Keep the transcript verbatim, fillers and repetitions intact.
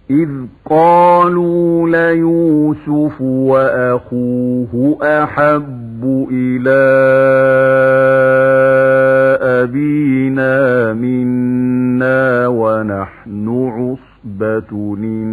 إذ قالوا ليوسف وأخوه أحب إلى أبينا منا ونحن عصبة